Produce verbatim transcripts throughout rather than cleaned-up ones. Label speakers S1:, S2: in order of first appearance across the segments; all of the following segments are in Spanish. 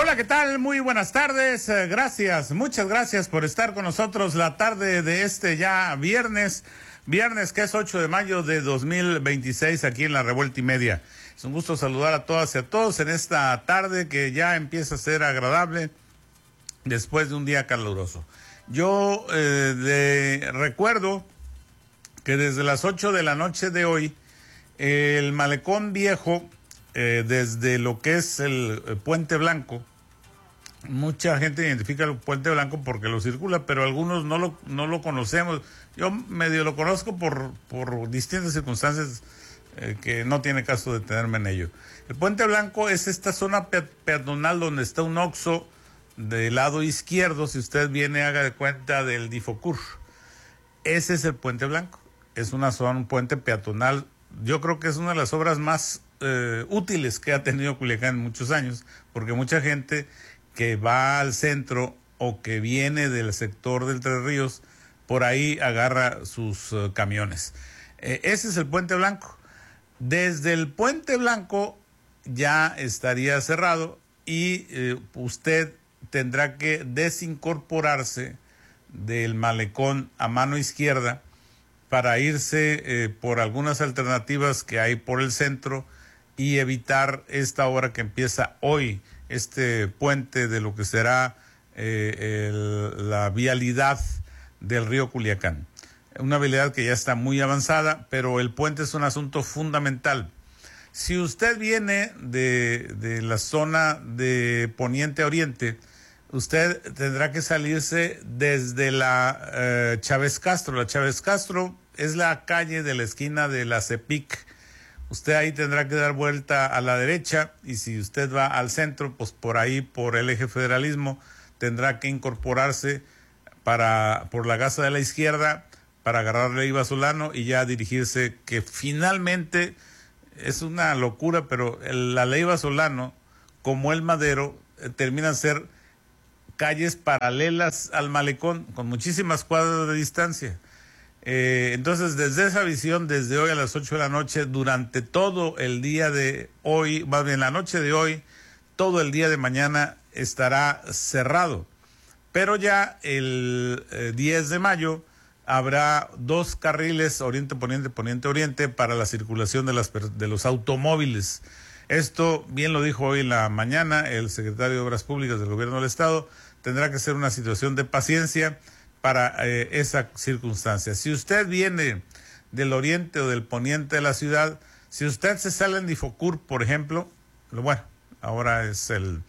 S1: Hola, ¿qué tal? Muy buenas tardes. Eh, gracias, muchas gracias por estar con nosotros la tarde de este ya viernes, viernes que es ocho de mayo de dos mil veintiséis aquí en la Revuelta y Media. Es un gusto saludar a todas y a todos en esta tarde que ya empieza a ser agradable después de un día caluroso. Yo eh, le recuerdo que desde las ocho de la noche de hoy, el Malecón Viejo, eh, desde lo que es el, el Puente Blanco, mucha gente identifica el Puente Blanco porque lo circula, pero algunos no lo, no lo conocemos. Yo medio lo conozco por, por distintas circunstancias eh, que no tiene caso detenerme en ello. El Puente Blanco es esta zona pe peatonal donde está un Oxxo del lado izquierdo. Si usted viene, haga de cuenta del Difocur. Ese es el Puente Blanco. Es una zona, un puente peatonal. Yo creo que es una de las obras más eh, útiles que ha tenido Culiacán en muchos años, porque mucha gente que va al centro o que viene del sector del Tres Ríos, por ahí agarra sus uh, camiones. Eh, ese es el Puente Blanco. Desde el Puente Blanco ya estaría cerrado y eh, usted tendrá que desincorporarse del malecón a mano izquierda para irse eh, por algunas alternativas que hay por el centro y evitar esta obra que empieza hoy, este puente de lo que será eh, el, la vialidad del río Culiacán. Una vialidad que ya está muy avanzada, pero el puente es un asunto fundamental. Si usted viene de, de la zona de Poniente a Oriente, usted tendrá que salirse desde la eh, Chávez Castro. La Chávez Castro es la calle de la esquina de la CEPIC. Usted ahí tendrá que dar vuelta a la derecha y si usted va al centro, pues por ahí, por el eje federalismo, tendrá que incorporarse para por la Gaza de la izquierda para agarrar Leiva Solano y ya dirigirse, que finalmente es una locura, pero el, la Leiva Solano, como el Madero, eh, terminan ser calles paralelas al malecón, con muchísimas cuadras de distancia. Eh, entonces, desde esa visión, desde hoy a las ocho de la noche, durante todo el día de hoy, más bien la noche de hoy, todo el día de mañana estará cerrado. Pero ya el eh, diez de mayo habrá dos carriles, oriente-poniente, poniente-oriente, para la circulación de, las, de los automóviles. Esto, bien lo dijo hoy en la mañana el secretario de Obras Públicas del Gobierno del Estado, tendrá que ser una situación de paciencia para eh, esa circunstancia. Si usted viene del oriente o del poniente de la ciudad, si usted se sale en Difocur, por ejemplo, bueno, ahora es el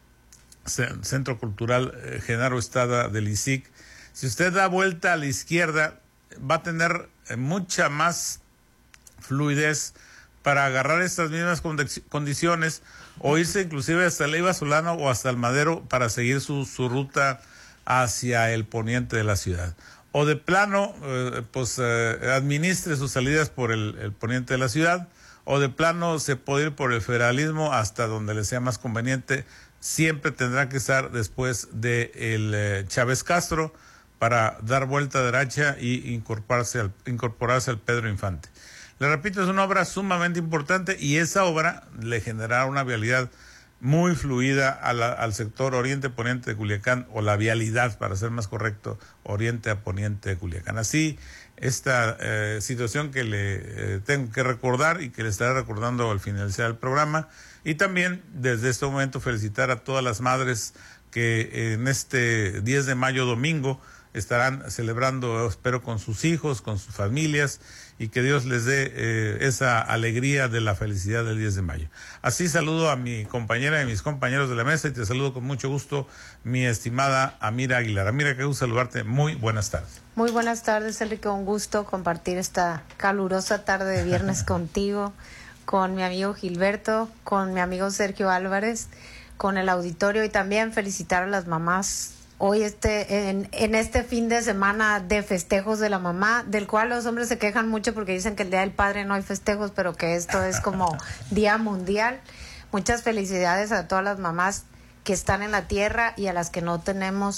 S1: Centro Cultural eh, Genaro Estrada del I C I C, si usted da vuelta a la izquierda, va a tener eh, mucha más fluidez para agarrar estas mismas condiciones o irse inclusive hasta Leiva Solano o hasta el Madero para seguir su, su ruta hacia el poniente de la ciudad. O de plano, eh, pues eh, administre sus salidas por el, el poniente de la ciudad, o de plano se puede ir por el federalismo hasta donde le sea más conveniente. Siempre tendrá que estar después de el eh, Chávez Castro para dar vuelta derecha y incorporarse al, incorporarse al Pedro Infante. Le repito, es una obra sumamente importante y esa obra le generará una vialidad muy fluida a la, al sector oriente-poniente de Culiacán, o la vialidad, para ser más correcto, oriente a poniente de Culiacán. Así, esta eh, situación que le eh, tengo que recordar y que le estaré recordando al finalizar el programa. Y también, desde este momento, felicitar a todas las madres que en este diez de mayo, domingo, estarán celebrando, espero, con sus hijos, con sus familias, y que Dios les dé eh, esa alegría de la felicidad del diez de mayo. Así saludo a mi compañera y mis compañeros de la mesa y te saludo con mucho gusto, mi estimada Amira Aguilar. Amira, qué gusto saludarte. Muy buenas tardes.
S2: Muy buenas tardes, Enrique. Un gusto compartir esta calurosa tarde de viernes contigo, con mi amigo Gilberto, con mi amigo Sergio Álvarez, con el auditorio, y también felicitar a las mamás hoy este en, en este fin de semana de festejos de la mamá, del cual los hombres se quejan mucho porque dicen que el Día del Padre no hay festejos, pero que esto es como Día Mundial. Muchas felicidades a todas las mamás que están en la tierra y a las que no tenemos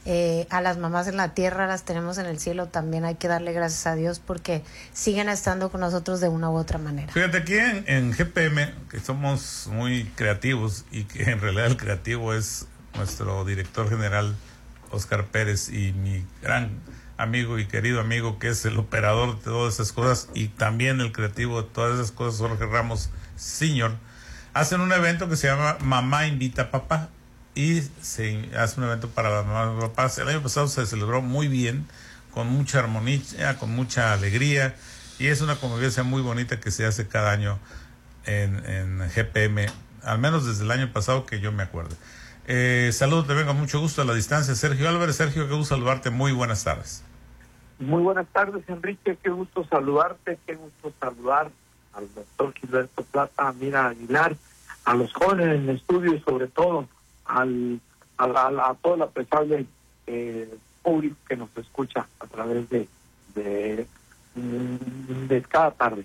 S2: Eh, a las mamás en la tierra las tenemos en el cielo, también hay que darle gracias a Dios porque siguen estando con nosotros de una u otra manera.
S1: Fíjate, aquí en, en G P M, que somos muy creativos y que en realidad el creativo es nuestro director general, Oscar Pérez, y mi gran amigo y querido amigo que es el operador de todas esas cosas y también el creativo de todas esas cosas, Jorge Ramos Señor, hacen un evento que se llama Mamá Invita a Papá y se hace un evento para las mamás y papás. El año pasado se celebró muy bien, con mucha armonía, con mucha alegría, y es una convivencia muy bonita que se hace cada año en, en G P M, al menos desde el año pasado que yo me acuerdo. Eh, saludo también con mucho gusto a la distancia, Sergio Álvarez. Sergio, qué gusto saludarte, muy buenas tardes.
S3: Muy buenas tardes, Enrique, qué gusto saludarte, qué gusto saludar al doctor Gilberto Plata, a Mira Aguilar, a los jóvenes en el estudio y sobre todo al, a, la, a todo el apreciable eh, público que nos escucha a través de, de, de cada tarde.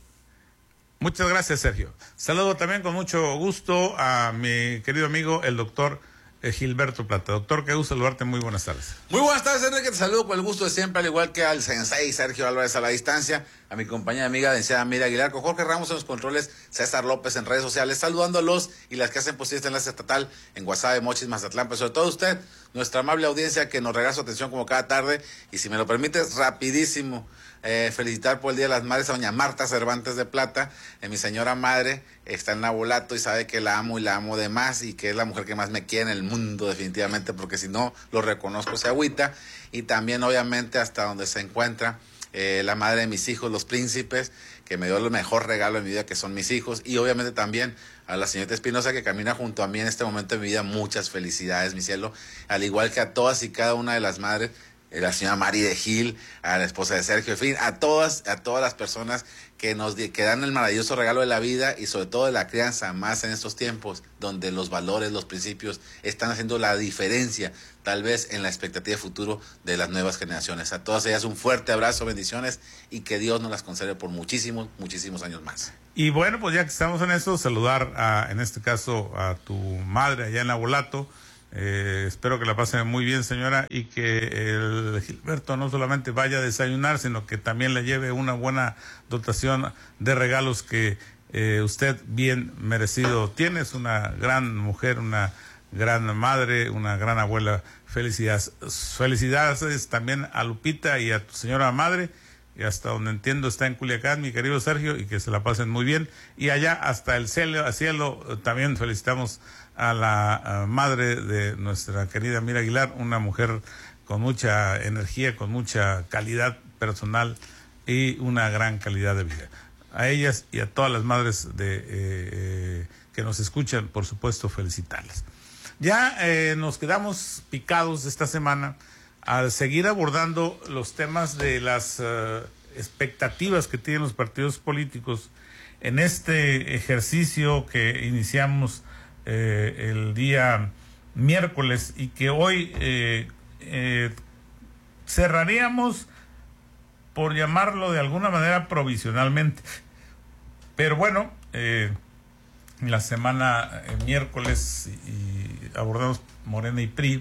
S1: Muchas gracias, Sergio. Saludo también con mucho gusto a mi querido amigo, el doctor Gilberto Plata. Doctor, qué gusto saludarte, muy buenas tardes.
S4: Muy buenas tardes, Enrique, te saludo con el gusto de siempre, al igual que al sensei Sergio Álvarez a la distancia, a mi compañera y amiga licenciada Mira Aguilar, con Jorge Ramos en los controles, César López en redes sociales, saludando a los y las que hacen posible este enlace estatal en Guasave, Mochis, Mazatlán, pero sobre todo usted, nuestra amable audiencia que nos regala su atención como cada tarde, y si me lo permites, rapidísimo, eh, felicitar por el Día de las Madres a doña Marta Cervantes de Plata, eh, mi señora madre, está en Nabolato y sabe que la amo y la amo de más y que es la mujer que más me quiere en el mundo definitivamente, porque si no lo reconozco se agüita. Y también obviamente hasta donde se encuentra eh, la madre de mis hijos, los príncipes, que me dio el mejor regalo de mi vida, que son mis hijos, y obviamente también a la señorita Espinosa que camina junto a mí en este momento de mi vida. Muchas felicidades, mi cielo, al igual que a todas y cada una de las madres, la señora Mari de Gil, a la esposa de Sergio, en fin, a todas, a todas las personas que nos que dan el maravilloso regalo de la vida y sobre todo de la crianza, más en estos tiempos donde los valores, los principios están haciendo la diferencia, tal vez en la expectativa de futuro de las nuevas generaciones. A todas ellas un fuerte abrazo, bendiciones y que Dios nos las conserve por muchísimos, muchísimos años más. Y bueno, pues ya que estamos en eso, saludar a, en este caso a tu madre allá en Nabolato. Eh, espero que la pasen muy bien, señora, y que el Gilberto no solamente vaya a desayunar, sino que también le lleve una buena dotación de regalos que eh, usted bien merecido tiene. Es una gran mujer, una gran madre, una gran abuela. Felicidades. Felicidades también a Lupita y a tu señora madre, y hasta donde entiendo está en Culiacán, mi querido Sergio, y que se la pasen muy bien. Y allá hasta el cielo, al cielo también felicitamos a la uh, madre de nuestra querida Mira Aguilar, una mujer con mucha energía, con mucha calidad personal y una gran calidad de vida. A ellas y a todas las madres de eh, eh, que nos escuchan, por supuesto, felicitarles. Ya eh, nos quedamos picados esta semana al seguir abordando los temas de las uh, expectativas que tienen los partidos políticos en este ejercicio que iniciamos Eh, el día miércoles y que hoy eh, eh, cerraríamos, por llamarlo de alguna manera, provisionalmente. Pero bueno, eh, la semana eh, miércoles y, y abordamos Morena y P R I,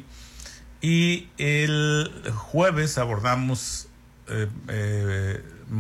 S4: y el jueves abordamos eh, eh,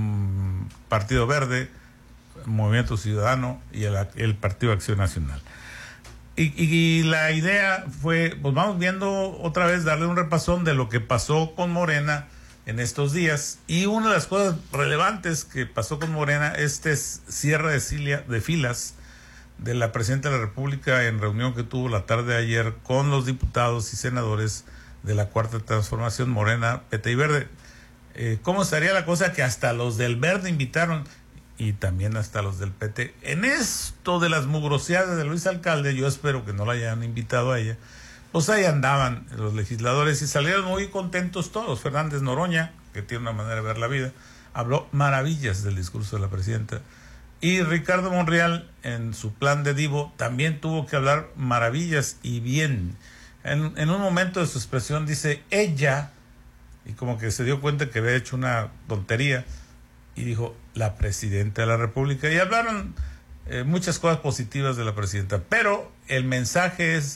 S4: Partido Verde, Movimiento Ciudadano y el, el Partido Acción Nacional. Y, y, y la idea fue, pues vamos viendo otra vez, darle un repasón de lo que pasó con Morena en estos días. Y una de las cosas relevantes que pasó con Morena, este es cierre de, cilia, de filas de la Presidenta de la República en reunión que tuvo la tarde de ayer con los diputados y senadores de la Cuarta Transformación, Morena, P T y Verde. Eh, ¿Cómo estaría la cosa que hasta los del Verde invitaron? Y también hasta los del P T. En esto de las mugroseadas de Luis Alcalde, yo espero que no la hayan invitado a ella, pues ahí andaban los legisladores y salieron muy contentos todos. Fernández Noroña, que tiene una manera de ver la vida, habló maravillas del discurso de la presidenta. Y Ricardo Monreal, en su plan de divo, también tuvo que hablar maravillas y bien. En, en un momento de su expresión dice ella, y como que se dio cuenta que había hecho una tontería, y dijo la Presidenta de la República, y hablaron eh, muchas cosas positivas de la Presidenta, pero el mensaje es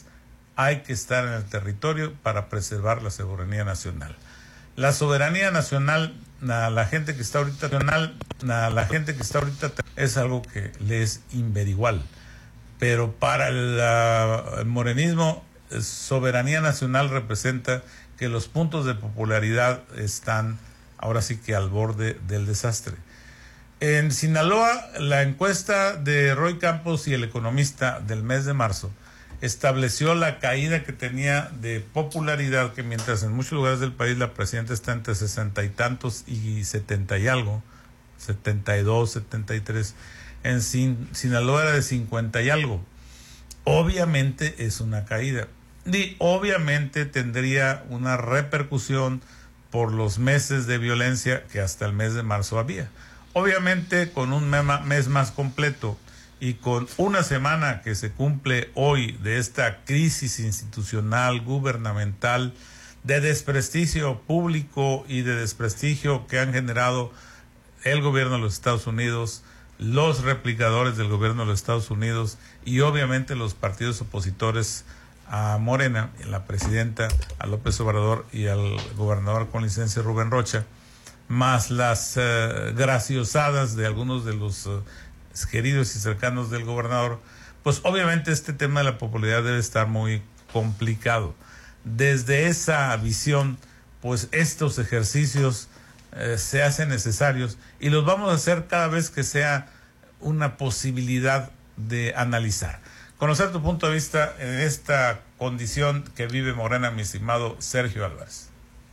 S1: hay que estar en el territorio para preservar la soberanía nacional. La soberanía nacional, a la gente que está ahorita, a la gente que está ahorita es algo que le es inverigual. Pero para el, uh, el morenismo, soberanía nacional representa que los puntos de popularidad están ahora sí que al borde del desastre. En Sinaloa, la encuesta de Roy Campos y El Economista del mes de marzo estableció la caída que tenía de popularidad, que mientras en muchos lugares del país la presidenta está entre sesenta y tantos y setenta y algo, setenta y dos, setenta y tres, en Sin, Sinaloa era de cincuenta y algo. Obviamente es una caída y obviamente tendría una repercusión por los meses de violencia que hasta el mes de marzo había. Obviamente con un mes más completo y con una semana que se cumple hoy de esta crisis institucional, gubernamental, de desprestigio público y de desprestigio que han generado el gobierno de los Estados Unidos, los replicadores del gobierno de los Estados Unidos y obviamente los partidos opositores a Morena, la presidenta, a López Obrador y al gobernador con licencia Rubén Rocha, más las uh, graciosadas de algunos de los uh, queridos y cercanos del gobernador, pues obviamente este tema de la popularidad debe estar muy complicado. Desde esa visión, pues estos ejercicios eh, se hacen necesarios y los vamos a hacer cada vez que sea una posibilidad de analizar. Conocer tu punto de vista en esta condición que vive Morena, mi estimado Sergio Álvarez.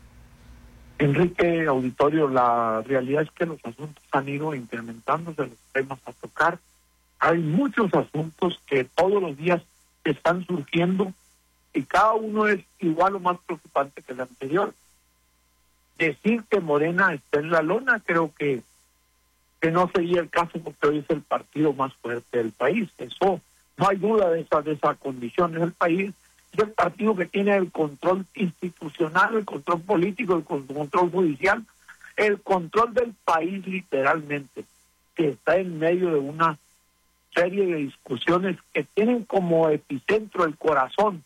S3: Enrique, auditorio, la realidad es que los asuntos han ido incrementándose, los temas a tocar. Hay muchos asuntos que todos los días están surgiendo y cada uno es igual o más preocupante que el anterior. Decir que Morena está en la lona creo que, que no sería el caso porque hoy es el partido más fuerte del país. Eso, no hay duda de esa, de esa condición. Es el país, es el partido que tiene el control institucional, el control político, el control judicial, el control del país literalmente, que está en medio de una serie de discusiones que tienen como epicentro el corazón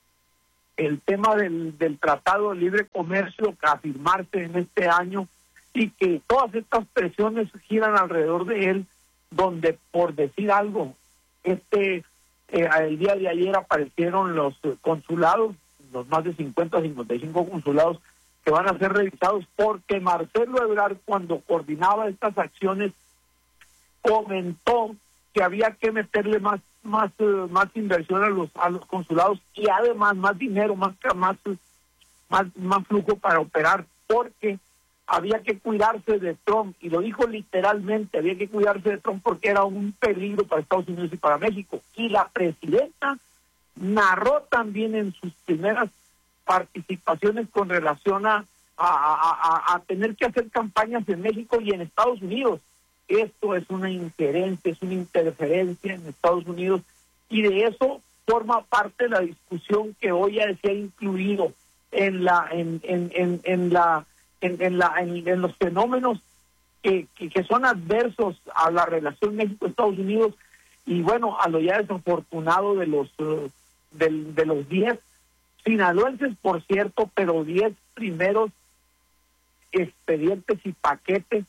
S3: el tema del, del Tratado de Libre Comercio que afirmarse en este año y que todas estas presiones giran alrededor de él, donde por decir algo, este eh, el día de ayer aparecieron los consulados, los más de cincuenta, cincuenta y cinco consulados que van a ser revisados porque Marcelo Ebrard, cuando coordinaba estas acciones, comentó que había que meterle más más uh, más inversión a los a los consulados y además más dinero, más más más más flujo para operar, porque había que cuidarse de Trump, y lo dijo literalmente, había que cuidarse de Trump porque era un peligro para Estados Unidos y para México. Y la presidenta narró también en sus primeras participaciones con relación a a, a, a tener que hacer campañas en México y en Estados Unidos. Esto es una injerencia, es una interferencia en Estados Unidos, y de eso forma parte la discusión que hoy ya se ha incluido en la en en en, en la en, en la en, en los fenómenos que, que que son adversos a la relación México-Estados Unidos, y bueno, a lo ya desafortunado de los uh, del, de los diez sinaloenses, por cierto, pero diez primeros expedientes y paquetes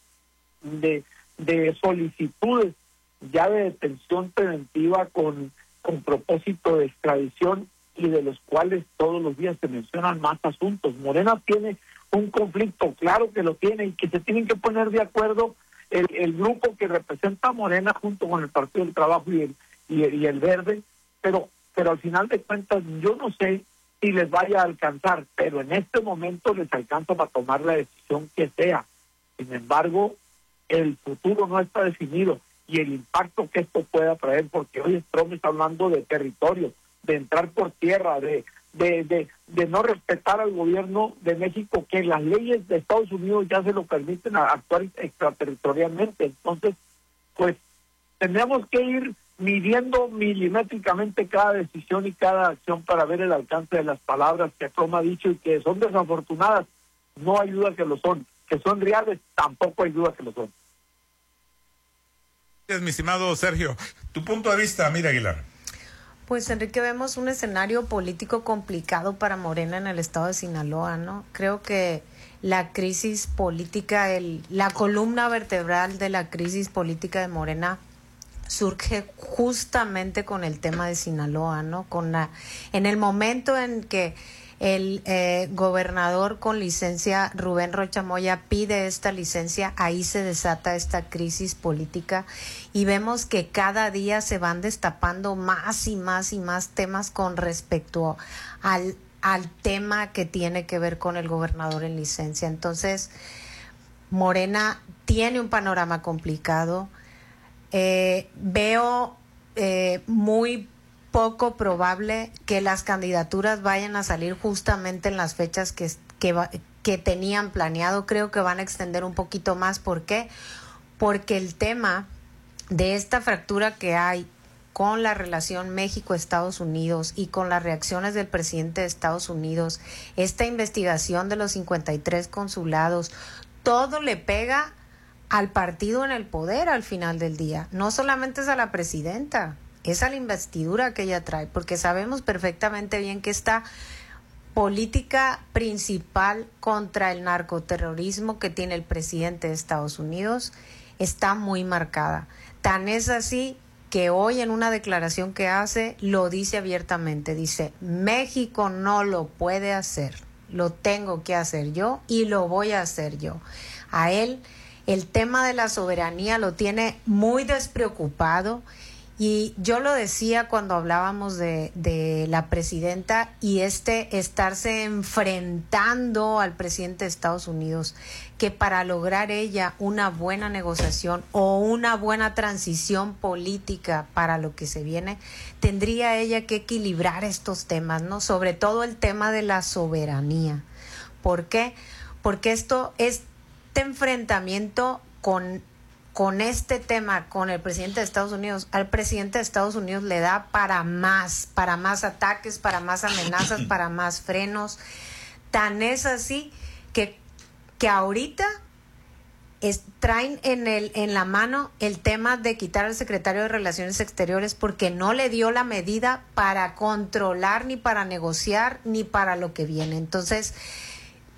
S3: de de solicitudes ya de detención preventiva con, con propósito de extradición, y de los cuales todos los días se mencionan más asuntos. Morena tiene un conflicto, claro que lo tiene, y que se tienen que poner de acuerdo el, el grupo que representa a Morena junto con el Partido del Trabajo y el, y el, y el Verde, pero, pero al final de cuentas yo no sé si les vaya a alcanzar, pero en este momento les alcanza para tomar la decisión que sea. Sin embargo, el futuro no está definido y el impacto que esto pueda traer, porque hoy Trump está hablando de territorio, de entrar por tierra, de, de, de, de no respetar al gobierno de México, que las leyes de Estados Unidos ya se lo permiten actuar extraterritorialmente. Entonces, pues tendríamos que ir midiendo milimétricamente cada decisión y cada acción para ver el alcance de las palabras que Trump ha dicho, y que son desafortunadas, no hay duda que lo son. Que son reales, tampoco hay duda que lo son.
S1: Mi estimado Sergio, tu punto de vista, Mira Aguilar.
S2: Pues Enrique, vemos un escenario político complicado para Morena en el estado de Sinaloa, ¿no? Creo que la crisis política, el, la columna vertebral de la crisis política de Morena surge justamente con el tema de Sinaloa, ¿no? Con la, en el momento en que el eh, gobernador con licencia, Rubén Rocha Moya, pide esta licencia, ahí se desata esta crisis política y vemos que cada día se van destapando más y más y más temas con respecto al, al tema que tiene que ver con el gobernador en licencia. Entonces, Morena tiene un panorama complicado. Eh, veo eh, muy poco probable que las candidaturas vayan a salir justamente en las fechas que, que, que tenían planeado. Creo que van a extender un poquito más. ¿Por qué? Porque el tema de esta fractura que hay con la relación México-Estados Unidos y con las reacciones del presidente de Estados Unidos, esta investigación de los cincuenta y tres consulados, todo le pega al partido en el poder al final del día. No solamente es a la presidenta, es a la investidura que ella trae, porque sabemos perfectamente bien que esta política principal contra el narcoterrorismo que tiene el presidente de Estados Unidos está muy marcada. Tan es así que hoy en una declaración que hace lo dice abiertamente, dice: México no lo puede hacer, lo tengo que hacer yo y lo voy a hacer yo. A él el tema de la soberanía lo tiene muy despreocupado. Y yo lo decía cuando hablábamos de, de la presidenta y este estarse enfrentando al presidente de Estados Unidos, que para lograr ella una buena negociación o una buena transición política para lo que se viene, tendría ella que equilibrar estos temas, ¿no? Sobre todo el tema de la soberanía. ¿Por qué? Porque esto, este enfrentamiento con con este tema, con el presidente de Estados Unidos, al presidente de Estados Unidos le da para más, para más ataques, para más amenazas, para más frenos. Tan es así que, que ahorita es, traen en, el, en la mano el tema de quitar al secretario de Relaciones Exteriores porque no le dio la medida para controlar, ni para negociar, ni para lo que viene. Entonces,